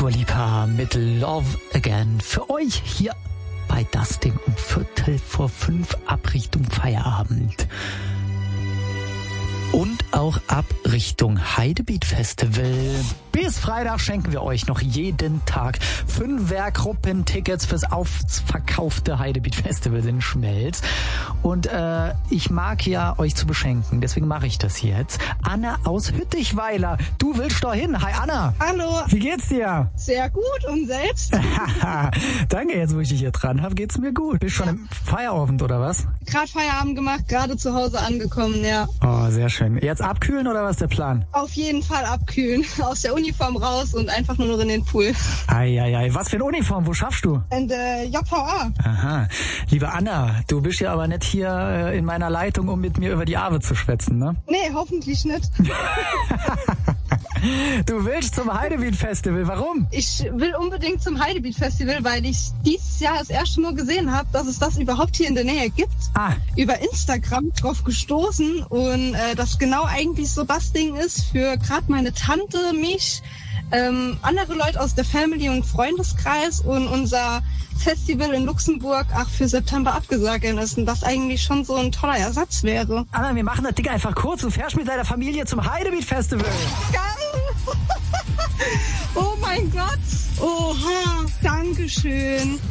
Dua Lipa mit Love Again für euch hier bei Das Ding um 4:45 ab Richtung Feierabend. Und auch ab Richtung Heidebeat Festival. Bis Freitag schenken wir euch noch jeden Tag 5er-Gruppen-Tickets fürs ausverkaufte Heidebeat Festival in Schmelz. Und ich mag ja euch zu beschenken, deswegen mache ich das jetzt. Anna aus Hüttichweiler, du willst doch hin. Hi Anna. Hallo. Wie geht's dir? Sehr gut, und selbst? Danke, jetzt wo ich dich hier dran habe, geht's mir gut. Bist schon im Feierabend oder was? Gerade Feierabend gemacht, gerade zu Hause angekommen, ja. Oh, sehr schön. Jetzt abkühlen oder was ist der Plan? Auf jeden Fall abkühlen. Aus der Uniform raus und einfach nur noch in den Pool. Eieiei, was für eine Uniform? Wo schaffst du? In der JVA. Aha. Liebe Anna, du bist ja aber nicht hier in meiner Leitung, um mit mir über die Arve zu schwätzen, ne? Nee, hoffentlich nicht. Du willst zum Heidebeat Festival, warum? Ich will unbedingt zum Heidebeat Festival, weil ich dieses Jahr das erste Mal gesehen habe, dass es das überhaupt hier in der Nähe gibt. Über Instagram drauf gestoßen und das genau eigentlich so das Ding ist für gerade meine Tante, mich, andere Leute aus der Family und Freundeskreis und unser Festival in Luxemburg für September abgesagt ist und das eigentlich schon so ein toller Ersatz wäre. Anna, wir machen das Ding einfach kurz. Du fährst mit deiner Familie zum Heidebeat Festival. Geil! Oh mein Gott! Oha! Dankeschön!